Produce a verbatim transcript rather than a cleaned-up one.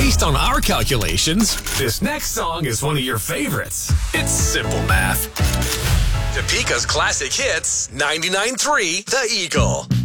Based on our calculations, this next song is one of your favorites. It's simple math. Topeka's Classic Hits, ninety-nine point three The Eagle.